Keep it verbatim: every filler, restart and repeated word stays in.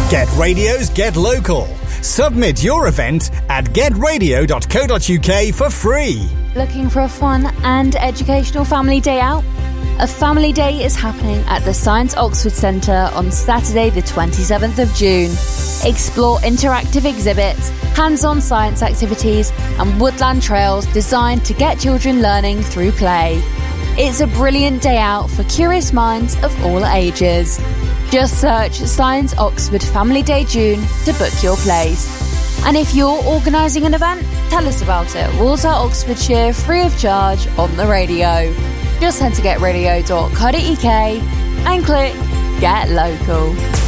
Get Radio's Get Local. Submit your event at get radio dot co dot uk for free. Looking for a fun and educational family day out? A family day is happening at the Science Oxford Centre on Saturday the twenty-seventh of June. Explore interactive exhibits, hands-on science activities and woodland trails designed to get children learning through play. It's a brilliant day out for curious minds of all ages. Just search Science Oxford Family Day June to book your place. And if you're organising an event, tell us about it. We'll start Oxfordshire free of charge on the radio. Just head to get radio dot co dot uk and click Get Local.